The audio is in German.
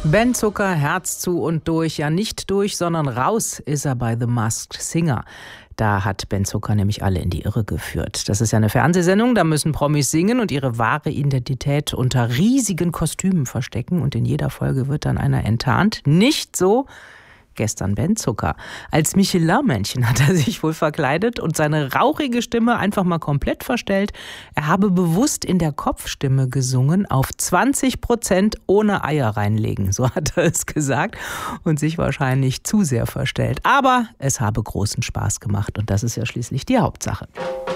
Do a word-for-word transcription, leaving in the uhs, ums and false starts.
Ben Zucker, Herz zu und durch. Ja, nicht durch, sondern raus ist er bei The Masked Singer. Da hat Ben Zucker nämlich alle in die Irre geführt. Das ist ja eine Fernsehsendung, da müssen Promis singen und ihre wahre Identität unter riesigen Kostümen verstecken. Und in jeder Folge wird dann einer enttarnt. Nicht so gestern Ben Zucker. Als Michelin-Männchen hat er sich wohl verkleidet und seine rauchige Stimme einfach mal komplett verstellt. Er habe bewusst in der Kopfstimme gesungen, auf zwanzig Prozent ohne Eier reinlegen. So hat er es gesagt und sich wahrscheinlich zu sehr verstellt. Aber es habe großen Spaß gemacht und das ist ja schließlich die Hauptsache.